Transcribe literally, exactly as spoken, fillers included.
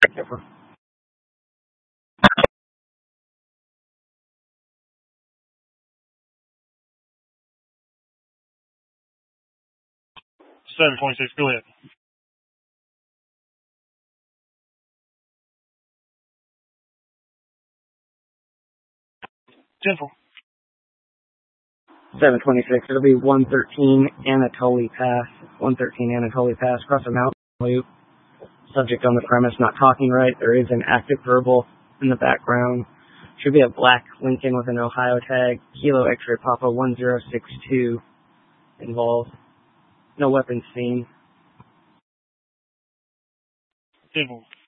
Different. seven twenty-six, go ahead. ten four. seven twenty-six, it'll be one thirteen Anatoly Pass. one thirteen Anatoly Pass, across a mountain loop. Subject on the premise not talking right. There is an active verbal in the background. Should be a black Lincoln with an Ohio tag. Kilo X-ray Papa one zero six two involved. No weapons seen. ten four.